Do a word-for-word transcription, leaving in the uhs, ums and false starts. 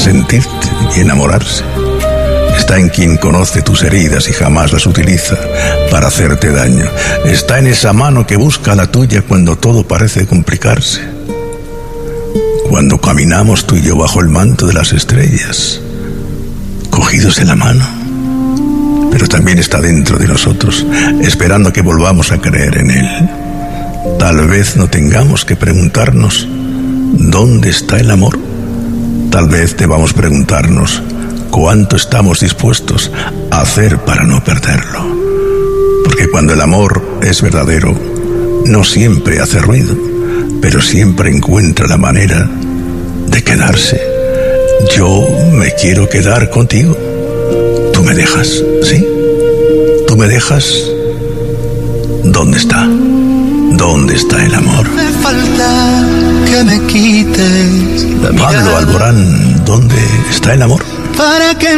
sentirte y enamorarse. Está en quien conoce tus heridas y jamás las utiliza para hacerte daño. Está en esa mano que busca la tuya cuando todo parece complicarse. Cuando caminamos tú y yo bajo el manto de las estrellas, cogidos de la mano, pero también está dentro de nosotros, esperando que volvamos a creer en él. Tal vez no tengamos que preguntarnos ¿dónde está el amor? Tal vez debamos preguntarnos ¿cuánto estamos dispuestos a hacer para no perderlo? Porque cuando el amor es verdadero, no siempre hace ruido, pero siempre encuentra la manera de quedarse. Yo me quiero quedar contigo. ¿Tú me dejas? ¿Sí? ¿Tú me dejas? ¿Dónde está? ¿Dónde está el amor? Me falta que me quites la Pablo mirada. Alborán, ¿dónde está el amor? Para que